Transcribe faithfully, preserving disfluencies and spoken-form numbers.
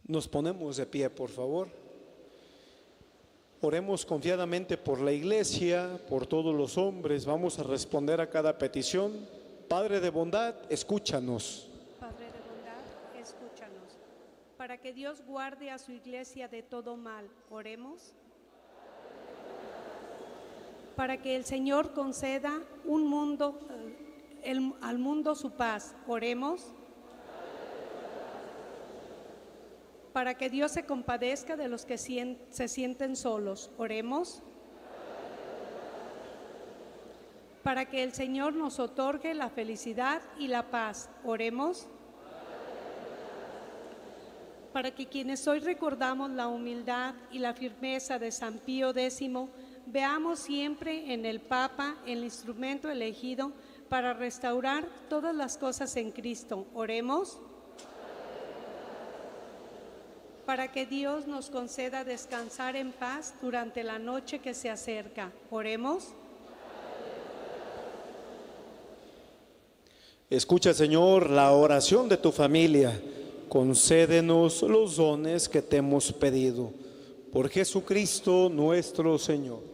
Nos ponemos de pie, por favor. Oremos confiadamente por la iglesia, por todos los hombres. Vamos a responder a cada petición. Padre de bondad, escúchanos. Padre de bondad, escúchanos. Para que Dios guarde a su iglesia de todo mal, oremos. Para que el Señor conceda un mundo, el, al mundo su paz, oremos. Para que Dios se compadezca de los que se sienten solos, oremos. Para que el Señor nos otorgue la felicidad y la paz, oremos. Para que quienes hoy recordamos la humildad y la firmeza de San Pío Décimo, veamos siempre en el Papa el instrumento elegido para restaurar todas las cosas en Cristo, oremos. Para que Dios nos conceda descansar en paz durante la noche que se acerca. Oremos. Escucha, Señor, la oración de tu familia. Concédenos los dones que te hemos pedido. Por Jesucristo nuestro Señor.